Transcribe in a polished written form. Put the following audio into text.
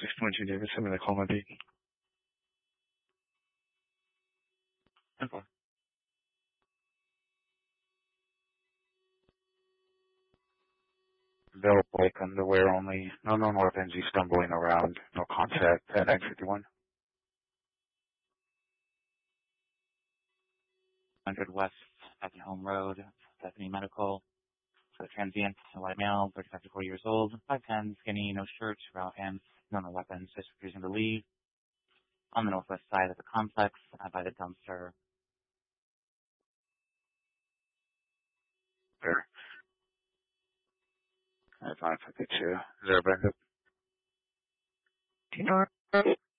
6.2 Davis, I'm in the Colma Beat. Okay. Belt like underwear only. No known weapons. He's stumbling around. No contact at 951. 100 West Happy Home Road, Stephanie Medical. For the transient, a white male, 35 to 40 years old, 5'10", skinny, no shirt, route hands, no weapons, just refusing to leave. On the northwest side of the complex, by the dumpster. There. 552. Is there a backup? Do you know